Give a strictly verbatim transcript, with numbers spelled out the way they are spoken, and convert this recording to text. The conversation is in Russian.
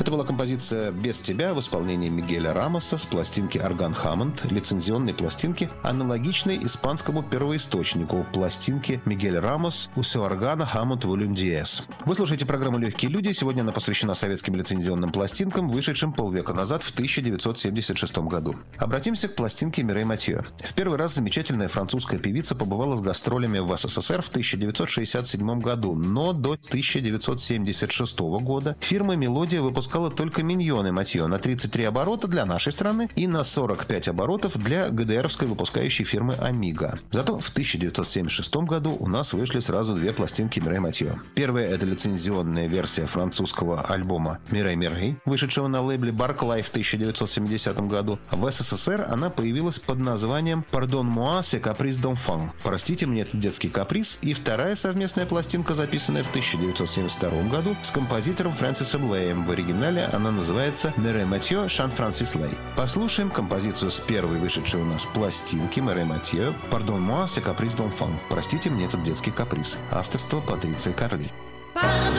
Это была композиция «Без тебя» в исполнении Мигеля Рамоса с пластинки «Орган Хаммонд», лицензионной пластинки, аналогичной испанскому первоисточнику пластинки Мигель Рамос «У seu органа Хаммонд Волюм Диез». Вы слушаете программу «Легкие люди». Сегодня она посвящена советским лицензионным пластинкам, вышедшим полвека назад, в тысяча девятьсот семьдесят шестом году. Обратимся к пластинке Мирей Матьё. В первый раз замечательная французская певица побывала с гастролями в СССР в тысяча девятьсот шестьдесят седьмом году, но до тысяча девятьсот семьдесят шестого года фирма «Мелодия» выпускала только миньоны Матьё на тридцать три оборота для нашей страны и на сорок пять оборотов для ГДРовской выпускающей фирмы «Амига». Зато в тысяча девятьсот семьдесят шестом году у нас вышли сразу две пластинки Мирей Матьё. Первая — это лицензионная версия французского альбома «Мирей Мирей», вышедшего на лейбле Barclay в тысяча девятьсот семидесятом году. В СССР она появилась под названием «Pardonne-moi ce caprice d'enfant» — «Простите мне этот детский каприз», и вторая совместная пластинка, записанная в тысяча девятьсот семьдесят втором году с композитором Фрэнсисом Лэем. В оригинале она называется «Мирей Матьё Шан Франсис Лэй». Послушаем композицию с первой вышедшей у нас пластинки Мирей Матьё «Pardonne-moi ce caprice d'enfant» — «Простите мне этот детский каприз», авторство Патриции Карли. Pardonne-moi